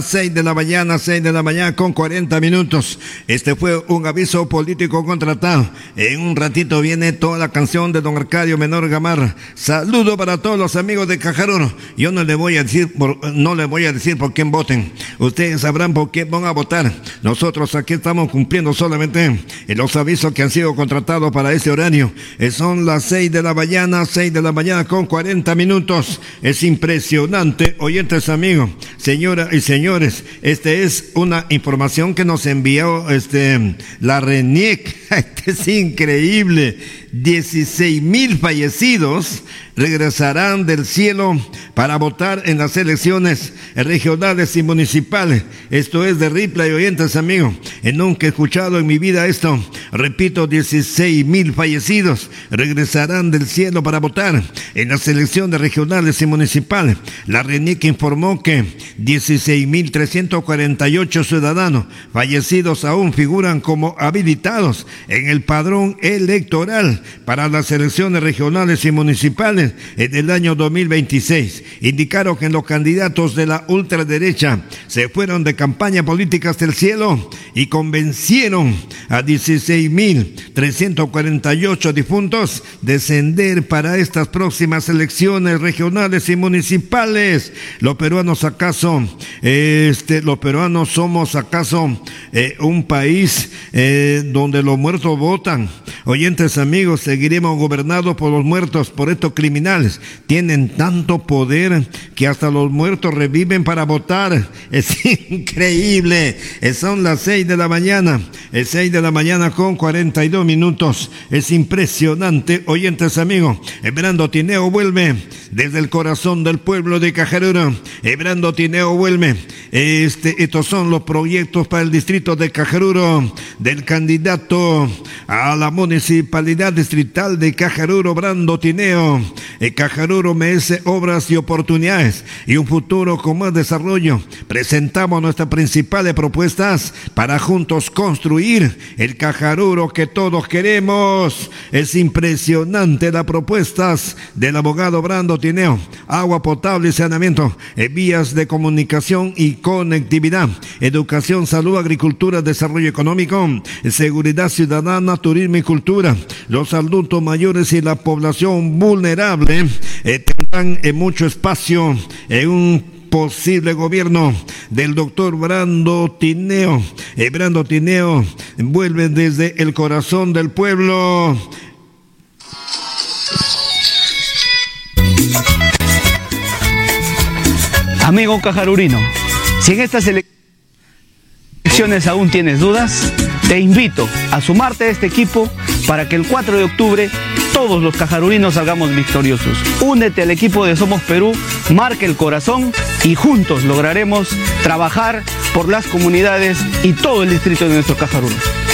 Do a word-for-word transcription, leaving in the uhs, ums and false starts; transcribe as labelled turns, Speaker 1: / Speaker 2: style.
Speaker 1: seis de la mañana, seis de la mañana con cuarenta minutos. Este fue un aviso político contratado. En un ratito viene toda la canción de don Arcadio Menor Gamarra. Saludo para todos los amigos de Cajaruro. Yo no le voy a decir por, no le voy a decir por quién voten. Ustedes sabrán por quién van a votar. Nosotros aquí estamos cumpliendo solamente los avisos que han sido contratados para ese horario. Son las seis de la mañana, seis de la mañana con cuarenta minutos. Es impresionante, oyentes amigos, señoras y señores. Esta es una información que nos envió este, la RENIEC. Este es increíble. dieciséis mil fallecidos regresarán del cielo para votar en las elecciones regionales y municipales. Esto es de Ripley, oyentes amigos. Nunca he escuchado en mi vida esto. Repito, dieciséis mil fallecidos regresarán del cielo para votar en las elecciones regionales y municipales. La RENIEC informó que dieciséis mil trescientos cuarenta y ocho ciudadanos fallecidos aún figuran como habilitados en el padrón electoral para las elecciones regionales y municipales en el año dos mil veintiséis. Indicaron que los candidatos de la ultraderecha se fueron de campaña política hasta el cielo y convencieron a dieciséis mil trescientos cuarenta y ocho difuntos descender para estas próximas elecciones regionales y municipales. Los peruanos acaso, este, los peruanos somos acaso eh, un país eh, donde los muertos votan. Oyentes amigos, seguiremos gobernados por los muertos, por estos criminales. Tienen tanto poder que hasta los muertos reviven para votar. Es increíble. Son las seis de la mañana, es seis de la mañana con cuarenta y dos minutos. Es impresionante, oyentes amigos. Ebrando Tineo vuelve desde el corazón del pueblo de Cajaruro. Ebrando Tineo vuelve. Este, estos son los proyectos para el distrito de Cajaruro del candidato a la municipalidad distrital de Cajaruro, Brando Tineo. Eh, Cajaruro merece obras y oportunidades y un futuro con más desarrollo. Presentamos nuestras principales propuestas para juntos construir el Cajaruro que todos queremos. Es impresionante las propuestas del abogado Brando Tineo. Agua potable y saneamiento, eh, vías de comunicación y conectividad, educación, salud, agricultura, desarrollo económico, seguridad ciudadana, turismo y cultura. Los adultos mayores y la población vulnerable eh, tendrán eh, mucho espacio en un posible gobierno del doctor Brando Tineo. Eh, Brando Tineo vuelve desde el corazón del pueblo.
Speaker 2: Amigo cajarurino, si en estas elecciones aún tienes dudas, te invito a sumarte a este equipo para que el cuatro de octubre todos los cajarurinos salgamos victoriosos. Únete al equipo de Somos Perú, marca el corazón y juntos lograremos trabajar por las comunidades y todo el distrito de nuestro Cajaruro.